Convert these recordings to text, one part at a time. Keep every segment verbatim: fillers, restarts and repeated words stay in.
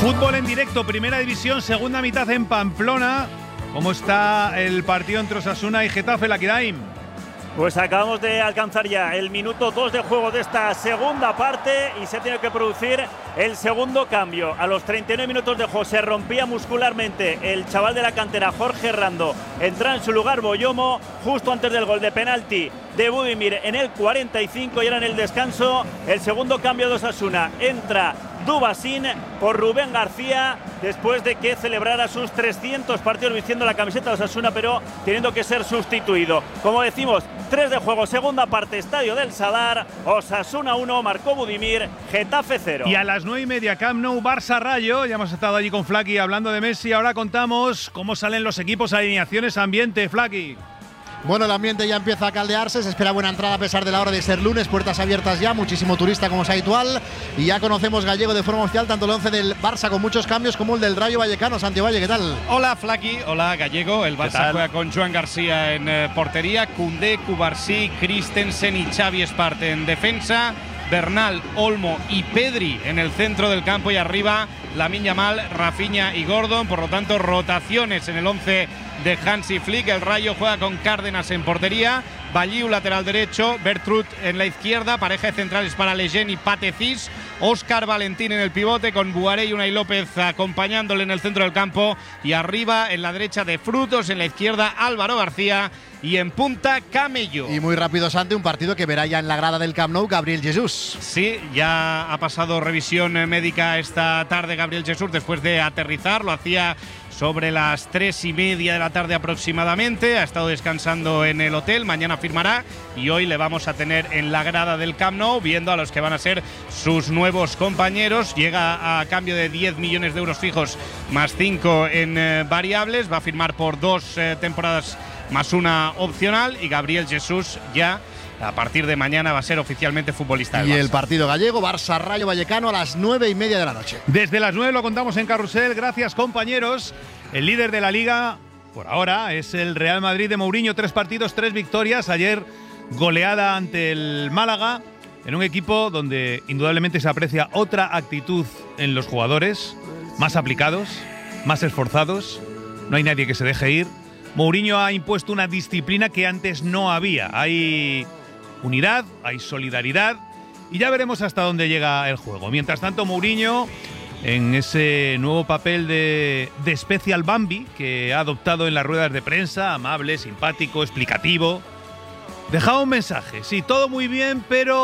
Fútbol en directo, primera división, segunda mitad en Pamplona. ¿Cómo está el partido entre Osasuna y Getafe, Lakirain? Pues acabamos de alcanzar ya el minuto dos de juego de esta segunda parte y se tiene que producir el segundo cambio. A los treinta y nueve minutos de juego se rompía muscularmente el chaval de la cantera, Jorge Rando. Entra en su lugar Boyomo justo antes del gol de penalti de Budimir en el cuarenta y cinco, y era en el descanso el segundo cambio de Osasuna. Entra Dubasín por Rubén García después de que celebrara sus trescientos partidos vistiendo la camiseta de Osasuna, pero teniendo que ser sustituido. Como decimos, tres de juego, segunda parte, Estadio del Sadar. Osasuna uno, marcó Budimir, Getafe cero. Y a las nueve y media, Camp Nou, Barça Rayo. Ya hemos estado allí con Flaky hablando de Messi. Ahora contamos cómo salen los equipos, alineaciones, ambiente, Flaky. Bueno, el ambiente ya empieza a caldearse, se espera buena entrada a pesar de la hora de ser lunes, puertas abiertas ya, muchísimo turista como es habitual, y ya conocemos Gallego de forma oficial, tanto el once del Barça con muchos cambios como el del Rayo Vallecano. Santi Valle, ¿qué tal? Hola Flaky, hola Gallego. El Barça juega con Joan García en eh, portería, Koundé, Cubarsí, Christensen y Xavi Esparte en defensa, Bernal, Olmo y Pedri en el centro del campo, y arriba Lamine Yamal, Rafinha y Gordon. Por lo tanto, rotaciones en el once de Hansi Flick. El Rayo juega con Cárdenas en portería, Balliu lateral derecho, Bertrut en la izquierda, pareja de centrales para Lejeune y Patecis, Óscar Valentín en el pivote con Buaré y Unai López acompañándole en el centro del campo, y arriba en la derecha de Frutos, en la izquierda Álvaro García y en punta Camello. Y muy rápido, Santi, un partido que verá ya en la grada del Camp Nou Gabriel Jesús. Sí, ya ha pasado revisión médica esta tarde Gabriel Jesús después de aterrizar, lo hacía sobre las tres y media de la tarde aproximadamente. Ha estado descansando en el hotel, mañana firmará y hoy le vamos a tener en la grada del Camp Nou viendo a los que van a ser sus nuevos compañeros. Llega a cambio de diez millones de euros fijos más cinco en eh, variables. Va a firmar por dos eh, temporadas más una opcional, y Gabriel Jesús ya a partir de mañana va a ser oficialmente futbolista del Y Barça. el partido gallego, Barça Rayo Vallecano, a las nueve y media de la noche. Desde las nueve lo contamos en Carrusel. Gracias, compañeros. El líder de la Liga, por ahora, es el Real Madrid de Mourinho. Tres partidos, tres victorias. Ayer goleada ante el Málaga, en un equipo donde indudablemente se aprecia otra actitud en los jugadores, más aplicados, más esforzados. No hay nadie que se deje ir. Mourinho ha impuesto una disciplina que antes no había. Hay unidad, hay solidaridad, y ya veremos hasta dónde llega el juego. Mientras tanto, Mourinho, en ese nuevo papel de, de Special Bambi que ha adoptado en las ruedas de prensa, amable, simpático, explicativo, dejaba un mensaje. Sí, todo muy bien,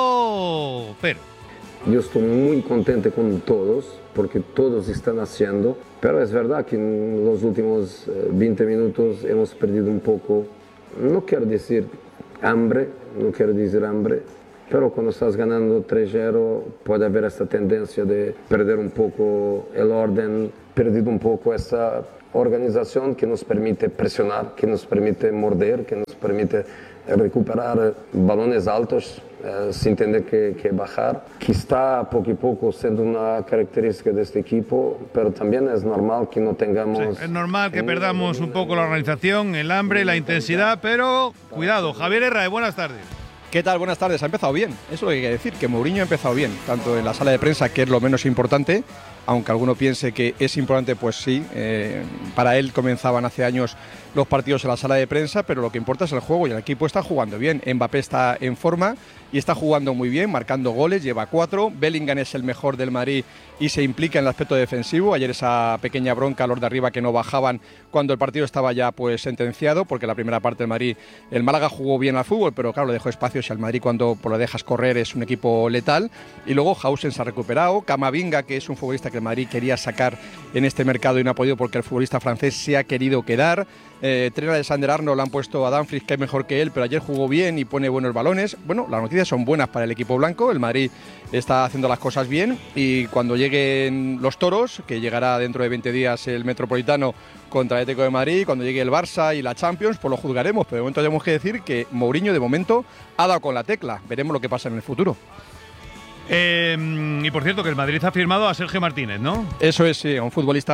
pero… pero… Yo estoy muy contento con todos, porque todos están haciendo, pero es verdad que en los últimos veinte minutos hemos perdido un poco, no quiero decir hambre, no quiero decir hambre, pero cuando estás ganando tres cero puede haber esta tendencia de perder un poco el orden, perdido un poco esa organización que nos permite presionar, que nos permite morder, que nos permite recuperar balones altos eh, sin tener que, que bajar, que está poco a poco siendo una característica de este equipo, pero también es normal que no tengamos… Sí, es normal que perdamos un poco la organización, el hambre, la intensidad, pero cuidado. Javier Herrera, buenas tardes. ¿Qué tal? Buenas tardes. Ha empezado bien. Eso es lo que hay que decir, que Mourinho ha empezado bien, tanto en la sala de prensa, que es lo menos importante, aunque alguno piense que es importante, pues sí. Eh, para él comenzaban hace años los partidos en la sala de prensa, pero lo que importa es el juego, y el equipo está jugando bien. Mbappé está en forma y está jugando muy bien, marcando goles, lleva cuatro. Bellingham es el mejor del Madrid y se implica en el aspecto defensivo. Ayer esa pequeña bronca a los de arriba que no bajaban cuando el partido estaba ya pues sentenciado, porque la primera parte del Madrid, el Málaga jugó bien al fútbol, pero claro, le dejó espacios, y al Madrid cuando pues, lo dejas correr es un equipo letal. Y luego Hausen se ha recuperado, Camavinga, que es un futbolista que el Madrid quería sacar en este mercado y no ha podido porque el futbolista francés se ha querido quedar. Eh, Trent Alexander-Arnold lo han puesto a Dumfries, que es mejor que él, pero ayer jugó bien y pone buenos balones. Bueno, las noticias son buenas para el equipo blanco. El Madrid está haciendo las cosas bien, y cuando lleguen los toros, que llegará dentro de veinte días el Metropolitano contra el Atlético de Madrid, cuando llegue el Barça y la Champions, pues lo juzgaremos. Pero de momento tenemos que decir que Mourinho de momento ha dado con la tecla. Veremos lo que pasa en el futuro. Eh, y por cierto, que el Madrid ha firmado a Sergio Martínez, ¿no? Eso es, sí, un futbolista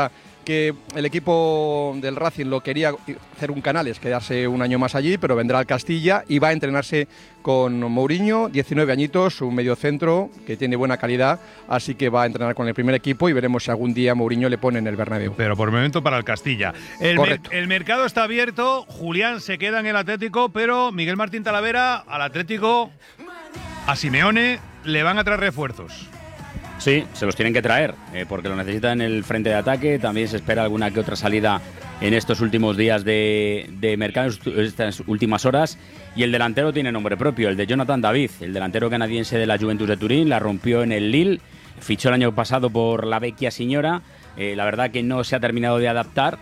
que el equipo del Racing lo quería hacer un Canales, quedarse un año más allí, pero vendrá al Castilla y va a entrenarse con Mourinho, diecinueve añitos, un mediocentro que tiene buena calidad, así que va a entrenar con el primer equipo y veremos si algún día Mourinho le pone en el Bernabéu. Pero por el momento para el Castilla. El, mer el mercado está abierto, Julián se queda en el Atlético, pero Miguel Martín Talavera, al Atlético, a Simeone le van a traer refuerzos. Sí, se los tienen que traer, eh, porque lo necesitan en el frente de ataque. También se espera alguna que otra salida en estos últimos días de, de mercado, estas últimas horas. Y el delantero tiene nombre propio, el de Jonathan David, el delantero canadiense de la Juventus de Turín. La rompió en el Lille, fichó el año pasado por la Vecchia Signora. Eh, la verdad que no se ha terminado de adaptar.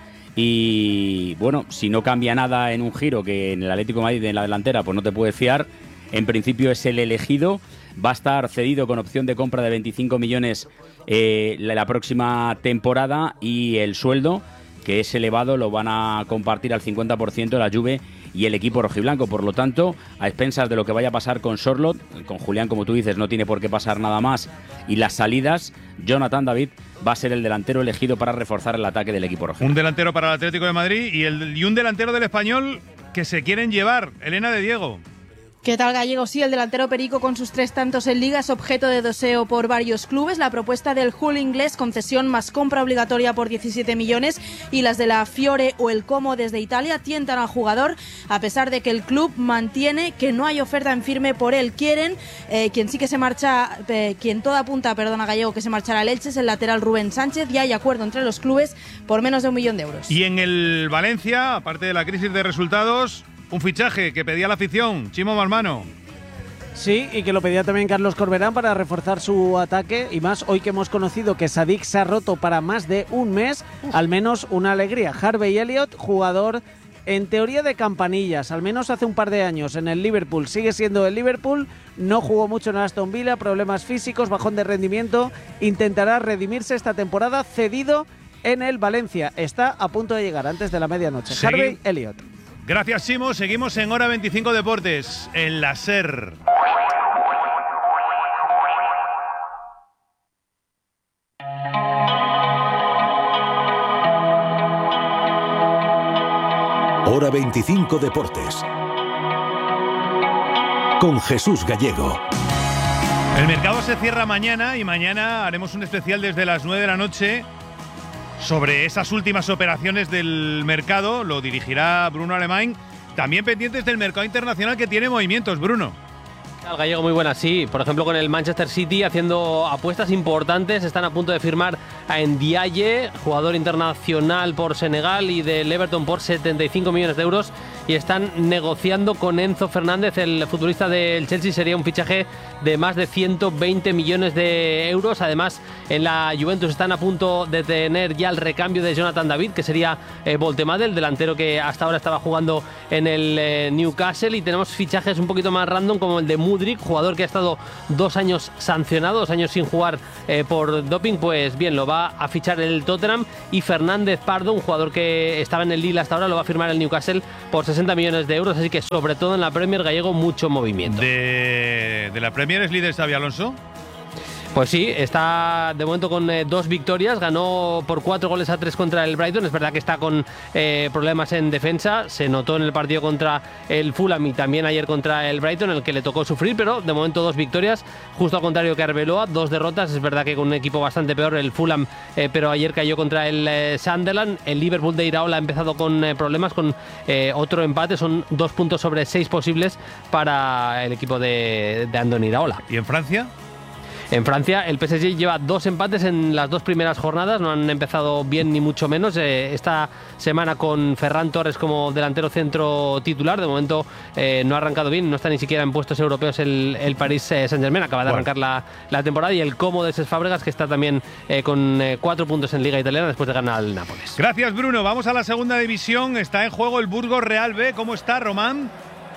Y bueno, si no cambia nada en un giro, que en el Atlético de Madrid en la delantera pues no te puedes fiar, en principio es el elegido. Va a estar cedido con opción de compra de veinticinco millones eh, la próxima temporada, y el sueldo, que es elevado, lo van a compartir al cincuenta por ciento la Juve y el equipo rojiblanco. Por lo tanto, a expensas de lo que vaya a pasar con Sorloth, con Julián, como tú dices, no tiene por qué pasar nada más, y las salidas, Jonathan David va a ser el delantero elegido para reforzar el ataque del equipo rojiblanco. Un delantero para el Atlético de Madrid y, el, y un delantero del Español que se quieren llevar, Elena de Diego. ¿Qué tal, Gallego? Sí, el delantero Perico, con sus tres tantos en Liga, es objeto de deseo por varios clubes. La propuesta del Hull inglés, concesión más compra obligatoria por diecisiete millones, y las de la Fiore o el Como desde Italia tientan al jugador, a pesar de que el club mantiene que no hay oferta en firme por él. Quieren, eh, quien sí que se marcha, eh, quien toda apunta, perdona, Gallego, que se marchará al Elche es el lateral Rubén Sánchez. Ya hay acuerdo entre los clubes por menos de un millón de euros. Y en el Valencia, aparte de la crisis de resultados, un fichaje que pedía la afición, Chimo Marmano. Sí, y que lo pedía también Carlos Corberán para reforzar su ataque, y más hoy que hemos conocido que Sadik se ha roto para más de un mes. Uf. Al menos una alegría. Harvey Elliott, jugador en teoría de campanillas, al menos hace un par de años en el Liverpool, sigue siendo el Liverpool, no jugó mucho en Aston Villa, problemas físicos, bajón de rendimiento, intentará redimirse esta temporada, cedido en el Valencia, está a punto de llegar antes de la medianoche. Segui Harvey Elliott. Gracias, Simo. Seguimos en Hora veinticinco Deportes, en la SER. Hora veinticinco Deportes. Con Jesús Gallego. El mercado se cierra mañana y mañana haremos un especial desde las nueve de la noche sobre esas últimas operaciones del mercado. Lo dirigirá Bruno Alemán. También pendientes del mercado internacional, que tiene movimientos, Bruno. Al Gallego, muy buena, sí. Por ejemplo, con el Manchester City haciendo apuestas importantes. Están a punto de firmar a Ndiaye, jugador internacional por Senegal, y del Everton por setenta y cinco millones de euros. Y están negociando con Enzo Fernández, el futbolista del Chelsea. Sería un fichaje de más de ciento veinte millones de euros. Además, en la Juventus están a punto de tener ya el recambio de Jonathan David, que sería eh, Voltemade, el delantero que hasta ahora estaba jugando en el eh, Newcastle. Y tenemos fichajes un poquito más random, como el de Mudryk, jugador que ha estado dos años sancionado, dos años sin jugar eh, por doping. Pues bien, lo va a fichar el Tottenham. Y Fernández Pardo, un jugador que estaba en el Lille hasta ahora, lo va a firmar el Newcastle por sesenta millones de euros. Así que, sobre todo en la Premier, Gallego, mucho movimiento. ¿De, de la Premier es líder Xabi Alonso? Pues sí, está de momento con eh, dos victorias. Ganó por cuatro goles a tres contra el Brighton. Es verdad que está con eh, problemas en defensa. Se notó en el partido contra el Fulham y también ayer contra el Brighton, en el que le tocó sufrir, pero de momento dos victorias. Justo al contrario que Arbeloa, dos derrotas. Es verdad que con un equipo bastante peor, el Fulham, eh, pero ayer cayó contra el eh, Sunderland. El Liverpool de Iraola ha empezado con eh, problemas, con eh, otro empate. Son dos puntos sobre seis posibles para el equipo de, de Andoni Iraola. ¿Y en Francia? En Francia, el P S G lleva dos empates en las dos primeras jornadas. No han empezado bien, ni mucho menos. Eh, esta semana con Ferran Torres como delantero centro titular. De momento eh, no ha arrancado bien. No está ni siquiera en puestos europeos el, el Paris Saint-Germain. Acaba de bueno. arrancar la, la temporada. Y el Como de Cesc Fábregas, que está también eh, con eh, cuatro puntos en Liga Italiana después de ganar al Nápoles. Gracias, Bruno. Vamos a la segunda división. Está en juego el Burgos Real B. ¿Cómo está, Román?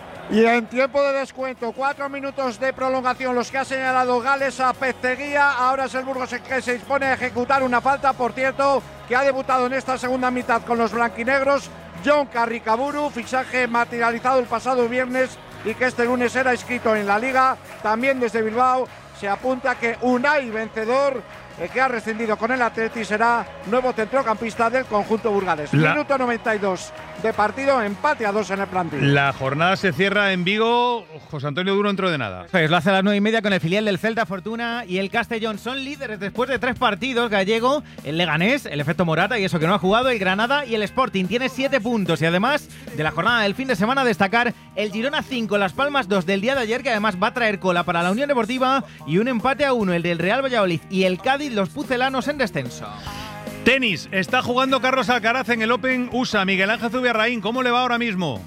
Y en tiempo de descuento, cuatro minutos de prolongación, los que ha señalado Gales a Pezzeguía. Ahora es el Burgos el que se dispone a ejecutar una falta, por cierto, que ha debutado en esta segunda mitad con los blanquinegros, John Carricaburu, fichaje materializado el pasado viernes y que este lunes era inscrito en la Liga. También desde Bilbao se apunta que Unai, vencedor eh, que ha rescindido con el Atleti, será nuevo centrocampista del conjunto burgalés. La... Minuto noventa y dos de partido, empate a dos en el plantín. La jornada se cierra en Vigo. José Antonio Duro dentro de nada. Pues lo hace a las nueve y media con el filial del Celta Fortuna y el Castellón. Son líderes después de tres partidos. Gallego, el Leganés, el efecto Morata y eso que no ha jugado, el Granada y el Sporting. Tiene siete puntos y además de la jornada del fin de semana destacar el Girona cinco, Las Palmas dos del día de ayer, que además va a traer cola para la Unión Deportiva, y un empate a uno, el del Real Valladolid y el Cádiz, los pucelanos en descenso. Tenis, está jugando Carlos Alcaraz en el Open U S A. Miguel Ángel Zubiarraín, ¿cómo le va ahora mismo?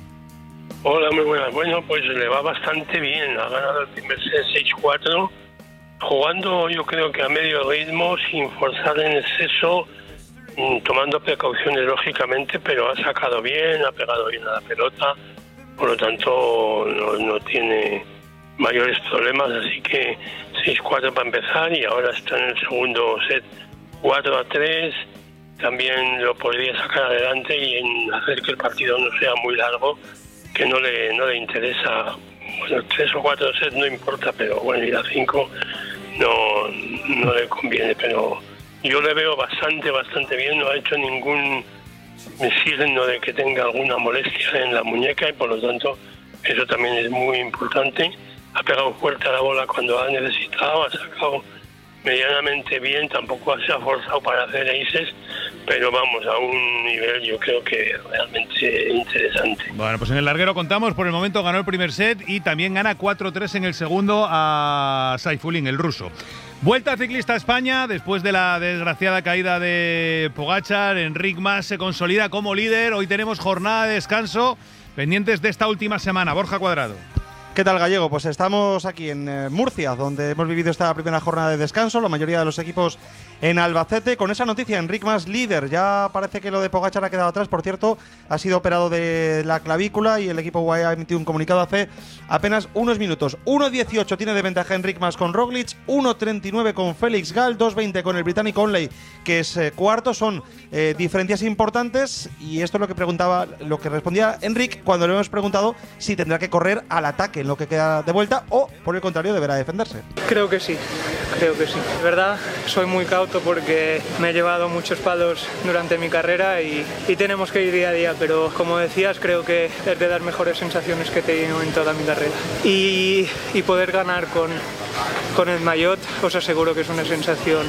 Hola, muy buenas. Bueno, pues le va bastante bien. Ha ganado el primer set seis cuatro, jugando yo creo que a medio ritmo, sin forzar en exceso, tomando precauciones lógicamente, pero ha sacado bien, ha pegado bien a la pelota, por lo tanto no, no tiene mayores problemas, así que seis cuatro para empezar, y ahora está en el segundo set cuatro a tres, también lo podría sacar adelante y en hacer que el partido no sea muy largo, que no le no le interesa. Bueno, tres o cuatro sets no importa, pero bueno, ir a cinco no, no le conviene, pero yo le veo bastante, bastante bien, no ha hecho ningún signo de que tenga alguna molestia en la muñeca y por lo tanto eso también es muy importante. Ha pegado fuerte a la bola cuando ha necesitado, ha sacado medianamente bien, tampoco se ha forzado para hacer aces, pero vamos a un nivel yo creo que realmente interesante. Bueno, pues en el larguero contamos, por el momento ganó el primer set y también gana cuatro tres en el segundo a Saifulin, el ruso. Vuelta ciclista a España, después de la desgraciada caída de Pogačar, Enric Mas se consolida como líder. Hoy tenemos jornada de descanso, pendientes de esta última semana. Borja Cuadrado. ¿Qué tal, Gallego? Pues estamos aquí en eh, Murcia, donde hemos vivido esta primera jornada de descanso, la mayoría de los equipos en Albacete. Con esa noticia, Enric Mas líder. Ya parece que lo de Pogačar ha quedado atrás. Por cierto, ha sido operado de la clavícula y el equipo U A E ha emitido un comunicado hace apenas unos minutos. uno dieciocho tiene de ventaja Enric Mas con Roglic, uno treinta y nueve con Félix Gall, dos veinte con el británico Onley, que es eh, cuarto. Son eh, diferencias importantes y esto es lo que preguntaba, lo que respondía Enric cuando le hemos preguntado si tendrá que correr al ataque en lo que queda de vuelta o, por el contrario, deberá defenderse. Creo que sí, creo que sí. De verdad, soy muy cauto porque me he llevado muchos palos durante mi carrera y, y tenemos que ir día a día, pero como decías, creo que es de las mejores sensaciones que he tenido en toda mi carrera. Y, y poder ganar con, con el maillot, os aseguro que es una sensación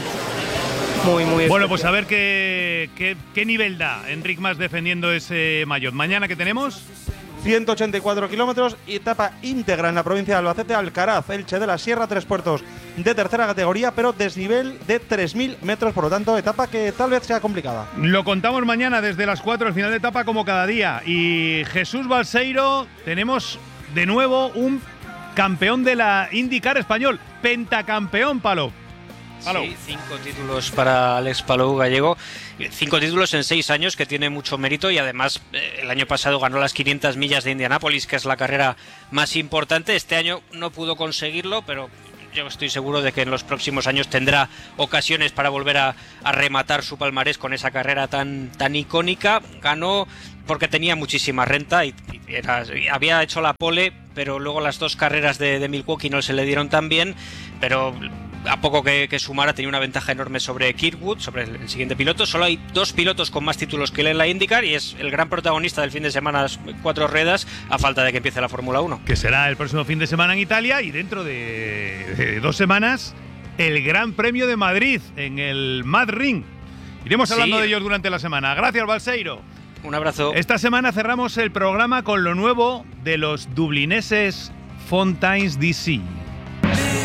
muy, muy Bueno, especial. pues a ver qué, qué, qué nivel da Enric Mas defendiendo ese maillot. Mañana, ¿qué tenemos? ciento ochenta y cuatro kilómetros y etapa íntegra en la provincia de Albacete, Alcaraz, Elche de la Sierra, tres puertos de tercera categoría, pero desnivel de tres mil metros, por lo tanto, etapa que tal vez sea complicada. Lo contamos mañana desde las cuatro, el final de etapa como cada día. Y Jesús Balseiro, tenemos de nuevo un campeón de la IndyCar español, pentacampeón, Palou. Palou. Sí, cinco títulos para Alex Palou, Gallego. Cinco títulos en seis años, que tiene mucho mérito, y además eh, el año pasado ganó las quinientas millas de Indianápolis, que es la carrera más importante. Este año no pudo conseguirlo, pero yo estoy seguro de que en los próximos años tendrá ocasiones para volver a, a rematar su palmarés con esa carrera tan, tan icónica. Ganó porque tenía muchísima renta y, y era, había hecho la pole, pero luego las dos carreras de, de Milwaukee no se le dieron tan bien, pero a poco que, que sumara tenía una ventaja enorme sobre Kirkwood, sobre el, el siguiente piloto. Solo hay dos pilotos con más títulos que él en la IndyCar y es el gran protagonista del fin de semana, las cuatro ruedas, a falta de que empiece la Fórmula uno. Que será el próximo fin de semana en Italia y dentro de, de dos semanas el Gran Premio de Madrid en el Mad Ring. Iremos hablando sí. de ellos durante la semana. Gracias, Balseiro. Un abrazo. Esta semana cerramos el programa con lo nuevo de los dublineses Fountains D C.